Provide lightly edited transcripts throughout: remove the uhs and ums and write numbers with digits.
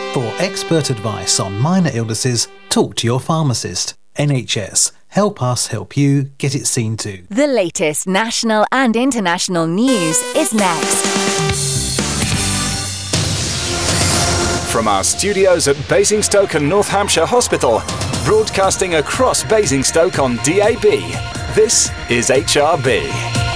For expert advice on minor illnesses, talk to your pharmacist. NHS. Help us help you get it seen to. The latest national and international news is next. From our studios at Basingstoke and North Hampshire Hospital, broadcasting across Basingstoke on DAB, this is HRB.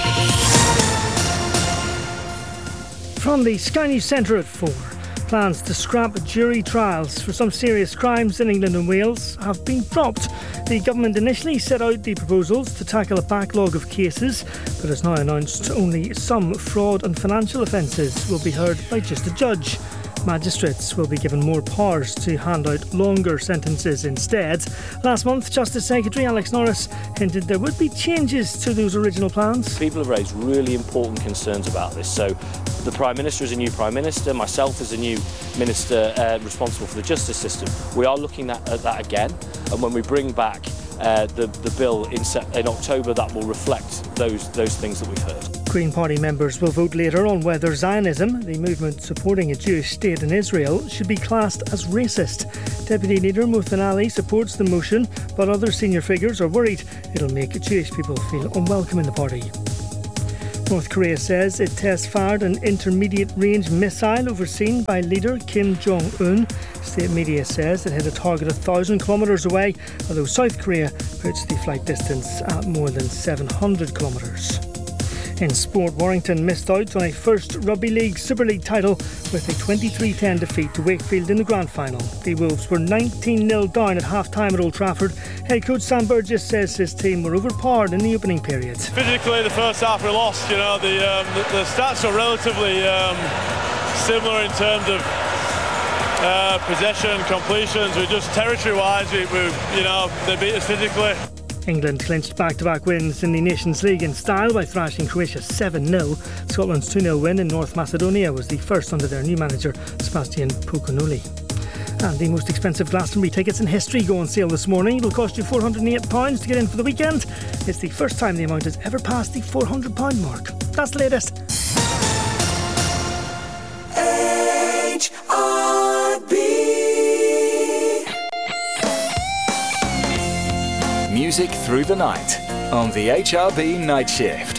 From the Sky News Centre at 4, plans to scrap jury trials for some serious crimes in England and Wales have been dropped. The government initially set out the proposals to tackle a backlog of cases, but has now announced only some fraud and financial offences will be heard by just a judge. Magistrates will be given more powers to hand out longer sentences instead. Last month, Justice Secretary Alex Norris hinted there would be changes to those original plans. People have raised really important concerns about this. So the Prime Minister is a new Prime Minister, myself as a new Minister responsible for the justice system. We are looking at that again, and when we bring back the bill in October, that will reflect those things that we've heard. Green Party members will vote later on whether Zionism, the movement supporting a Jewish state in Israel, should be classed as racist. Deputy Leader Muhsin Ali supports the motion, but other senior figures are worried it'll make Jewish people feel unwelcome in the party. North Korea says it test-fired an intermediate-range missile overseen by leader Kim Jong-un. State media says it hit a target 1,000 kilometres away, although South Korea puts the flight distance at more than 700 kilometres. In sport, Warrington missed out on a first Rugby League Super League title with a 23-10 defeat to Wakefield in the grand final. The Wolves were 19-0 down at half-time at Old Trafford. Head coach Sam Burgess says his team were overpowered in the opening period. Physically, the first half we lost. You know, the stats are relatively similar in terms of possession, completions. We're just territory-wise, they beat us physically. England clinched back-to-back wins in the Nations League in style by thrashing Croatia 7-0. Scotland's 2-0 win in North Macedonia was the first under their new manager, Sebastian Pucunoli. And the most expensive Glastonbury tickets in history go on sale this morning. It'll cost you £408 to get in for the weekend. It's the first time the amount has ever passed the £400 mark. That's the latest. Music through the night on the HRB Night Shift.